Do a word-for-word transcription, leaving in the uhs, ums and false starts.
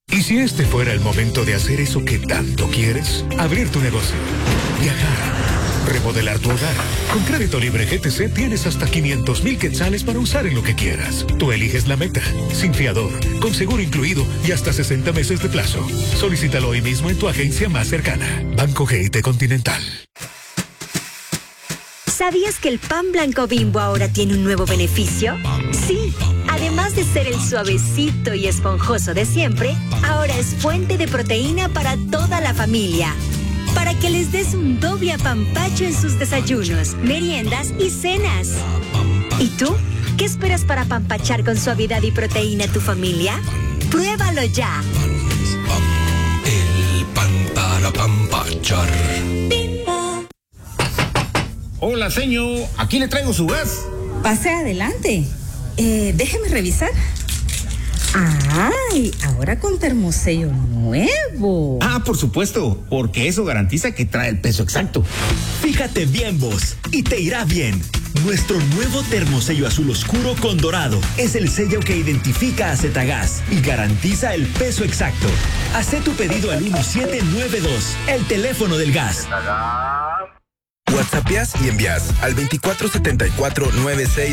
¿Y si este fuera el momento de hacer eso que tanto quieres? Abrir tu negocio, viajar, remodelar tu hogar. Con Crédito Libre G T C tienes hasta quinientos mil quetzales para usar en lo que quieras. Tú eliges la meta, sin fiador, con seguro incluido y hasta sesenta meses de plazo. Solicítalo hoy mismo en tu agencia más cercana. Banco G I T Continental. ¿Sabías que el pan blanco Bimbo ahora tiene un nuevo beneficio? Sí, además de ser el suavecito y esponjoso de siempre, ahora es fuente de proteína para toda la familia. Para que les des un doble apampacho en sus desayunos, meriendas y cenas. ¿Y tú? ¿Qué esperas para apampachar con suavidad y proteína a tu familia? ¡Pruébalo ya! El pan para apampachar. Hola, señor. Aquí le traigo su gas. Pase adelante. Eh, déjeme revisar. ¡Ay! Ahora con termosello nuevo. Ah, por supuesto, porque eso garantiza que trae el peso exacto. Fíjate bien vos, y te irá bien. Nuestro nuevo termosello azul oscuro con dorado es el sello que identifica a Zetagas y garantiza el peso exacto. Haz tu pedido al uno siete nueve dos, el teléfono del gas. WhatsAppeas y envías al veinticuatro setenta y cuatro noventa y seis